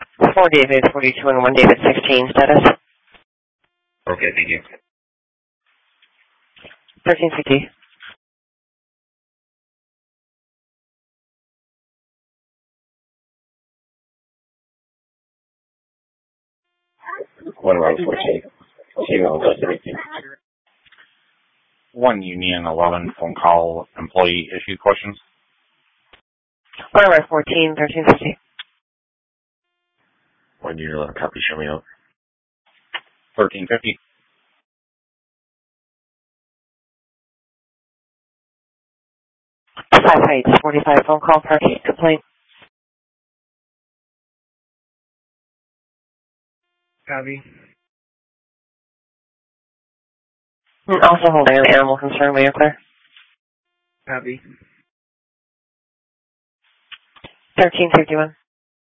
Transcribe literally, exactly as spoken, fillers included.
Four David forty-two and one David sixteen status. Okay, thank you. thirteen fifty. One round fourteen. Zero thirteen. One Union eleven phone call employee issue questions. One right fourteen, thirteen fifty. One Union eleven copy, show me out. thirteen fifty. Five Heights forty-five phone call parking complaint. Copy. And also holding an animal concern, we are clear. Copy. thirteen fifty-one.